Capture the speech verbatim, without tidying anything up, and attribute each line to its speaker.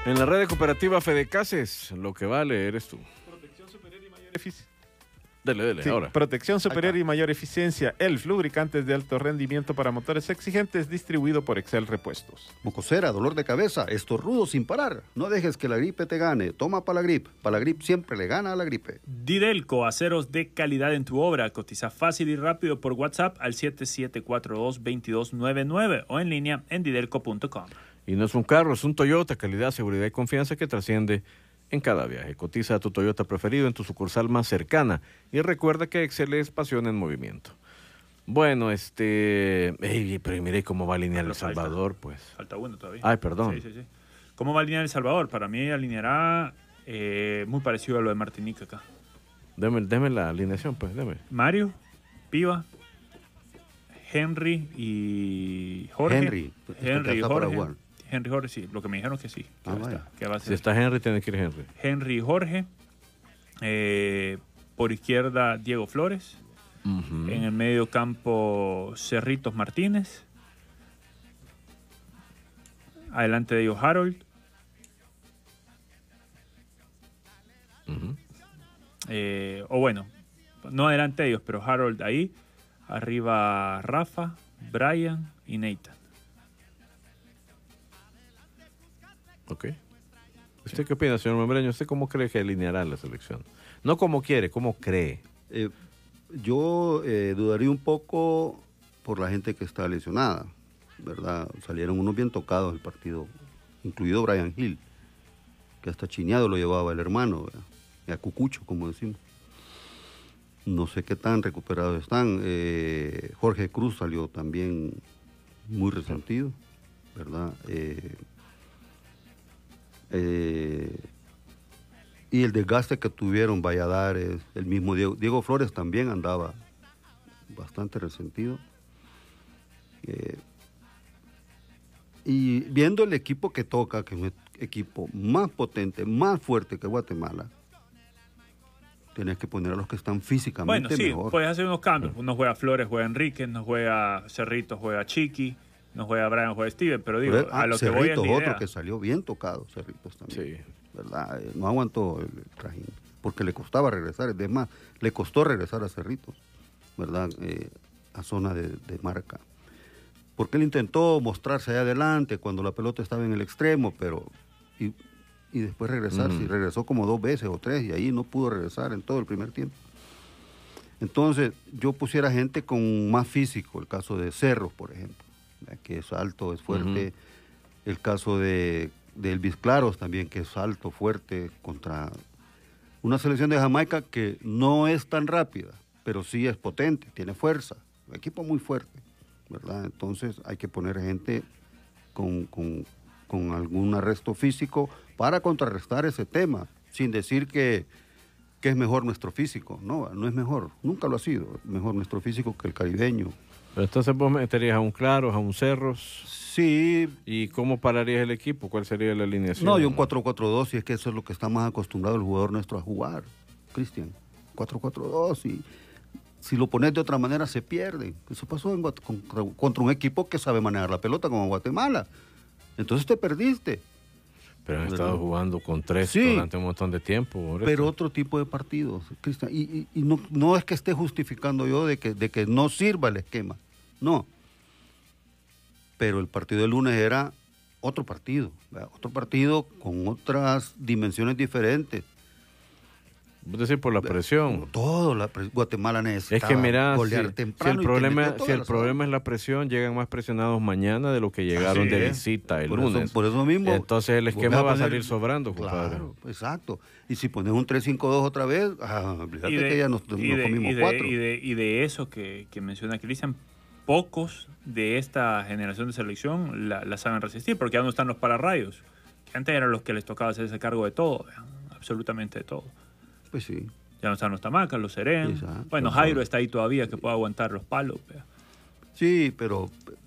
Speaker 1: En la red de cooperativa Fedecases, lo que vale eres tú.
Speaker 2: Protección superior y mayor eficiencia.
Speaker 1: Dele, dele,
Speaker 2: Sí,
Speaker 1: ahora.
Speaker 2: protección superior y mayor eficiencia. Elf, lubricantes de alto rendimiento para motores exigentes, distribuido por Excel Repuestos.
Speaker 3: Mocosera, dolor de cabeza, estornudo sin parar. No dejes que la gripe te gane. Toma Palagrip. Palagrip siempre le gana a la gripe.
Speaker 4: Didelco, aceros de calidad en tu obra. Cotiza fácil y rápido por WhatsApp al siete siete cuatro dos, dos dos nueve nueve o en línea en didelco punto com.
Speaker 1: Y no es un carro, es un Toyota, calidad, seguridad y confianza que trasciende en cada viaje. Cotiza a tu Toyota preferido en tu sucursal más cercana y recuerda que Excel es pasión en movimiento. Bueno, este... Ey, pero mire cómo va a alinear El Salvador, pues.
Speaker 4: Falta uno todavía.
Speaker 1: Ay, perdón.
Speaker 4: Sí, sí, sí. ¿Cómo va a alinear El Salvador? Para mí alineará eh, muy parecido a lo de Martinica acá.
Speaker 1: Deme, deme la alineación, pues, deme.
Speaker 4: Mario, Piva, Henry y Jorge.
Speaker 3: Henry.
Speaker 4: Henry y
Speaker 3: está para
Speaker 4: Jorge.
Speaker 3: jugar.
Speaker 4: Henry y Jorge, sí. Lo que me dijeron que sí. Que
Speaker 3: Ah,
Speaker 4: va a
Speaker 3: vaya.
Speaker 4: estar, que va a
Speaker 1: Si
Speaker 4: ser.
Speaker 1: está Henry, tiene que ir Henry.
Speaker 4: Henry y Jorge. Eh, por izquierda, Diego Flores.
Speaker 1: Uh-huh.
Speaker 4: En el medio campo, Cerritos Martínez. Adelante de ellos, Harold.
Speaker 1: Uh-huh.
Speaker 4: Eh, o bueno, no adelante de ellos, pero Harold ahí. Arriba, Rafa, Brian y Nathan.
Speaker 1: Ok. ¿Usted qué opina, señor Membreño? ¿Usted cómo cree que alineará la selección? No como quiere, cómo cree.
Speaker 3: Eh, yo eh, dudaría un poco por la gente que está lesionada, ¿verdad? Salieron unos bien tocados del partido, incluido Brian Hill, que hasta chineado lo llevaba el hermano, ¿verdad? Y a cucucho, como decimos. No sé qué tan recuperados están. Eh, Jorge Cruz salió también muy resentido, ¿verdad? Eh, eh, y el desgaste que tuvieron Valladares, el mismo Diego, Diego Flores también andaba bastante resentido. Eh, y viendo el equipo que toca, que es un equipo más potente, más fuerte que Guatemala, tienes que poner a los que están físicamente
Speaker 4: Bueno, sí,
Speaker 3: mejor.
Speaker 4: puedes hacer unos cambios. Uno juega Flores, juega Enrique, no juega Cerritos, juega Chiqui, no juega Brian, juega Steven, pero digo,
Speaker 3: Pero, ah,
Speaker 4: a lo que voy es
Speaker 3: Cerritos,
Speaker 4: la
Speaker 3: otro
Speaker 4: idea.
Speaker 3: que salió bien tocado, Cerritos también.
Speaker 1: Sí.
Speaker 3: ¿Verdad? Eh, no aguantó el, el trajín, porque le costaba regresar. Es más, le costó regresar a Cerritos, ¿verdad? Eh, a zona de, de marca. Porque él intentó mostrarse allá adelante cuando la pelota estaba en el extremo, pero... Y, y después regresar,
Speaker 1: Uh-huh.
Speaker 3: sí, regresó como dos veces o tres, y ahí no pudo regresar en todo el primer tiempo. Entonces, yo pusiera gente con más físico, el caso de Cerros, por ejemplo, ¿verdad? Que es alto, es fuerte. Uh-huh. El caso de, de Elvis Claros también, que es alto, fuerte, contra una selección de Jamaica que no es tan rápida, pero sí es potente, tiene fuerza, un equipo muy fuerte, ¿verdad? Entonces hay que poner gente con, con, con algún arresto físico para contrarrestar ese tema, sin decir que, que es mejor nuestro físico. No, no es mejor, nunca lo ha sido, mejor nuestro físico que el caribeño.
Speaker 1: Pero entonces vos meterías a un Claros, a un Cerros.
Speaker 3: Sí.
Speaker 1: ¿Y cómo pararías el equipo? ¿Cuál sería la alineación?
Speaker 3: No, y un cuatro cuatro dos, y es que eso es lo que está más acostumbrado el jugador nuestro a jugar, Cristian. cuatro cuatro dos, y si lo pones de otra manera se pierde. Eso pasó en, contra, contra un equipo que sabe manejar la pelota como Guatemala. Entonces te perdiste.
Speaker 1: Pero han estado jugando con tres
Speaker 3: sí,
Speaker 1: durante un montón de tiempo.
Speaker 3: Pero otro tipo de partidos, Cristian. Y, y, y no, no es que esté justificando yo de que, de que no sirva el esquema. No. Pero el partido del lunes era otro partido. ¿verdad? Otro partido con otras dimensiones diferentes.
Speaker 1: Es decir, por la presión.
Speaker 3: Todo, la pre Guatemala necesitaba
Speaker 1: es que mira,
Speaker 3: golear
Speaker 1: si,
Speaker 3: temprano.
Speaker 1: Si el problema, si el
Speaker 3: la
Speaker 1: problema es la presión, llegan más presionados mañana de lo que llegaron
Speaker 3: Así
Speaker 1: de
Speaker 3: es.
Speaker 1: visita el
Speaker 3: por
Speaker 1: lunes.
Speaker 3: Eso, por eso mismo.
Speaker 1: Entonces el esquema va a
Speaker 3: poner,
Speaker 1: salir sobrando, compadre.
Speaker 3: Claro, exacto. Y si pones un tres cinco dos otra vez, ah, olvídate
Speaker 4: de,
Speaker 3: que ya nos, nos
Speaker 4: de,
Speaker 3: comimos
Speaker 4: y de,
Speaker 3: cuatro.
Speaker 4: Y de, y de eso que, que menciona Cristian, pocos de esta generación de selección la, la saben resistir, porque ya no están los pararrayos, que antes eran los que les tocaba hacerse cargo de todo, absolutamente de todo.
Speaker 3: Pues sí.
Speaker 4: Ya no están los Tamacas, los Seren. Bueno, Jairo está ahí todavía, que puede aguantar los palos. Pero.
Speaker 3: Sí, pero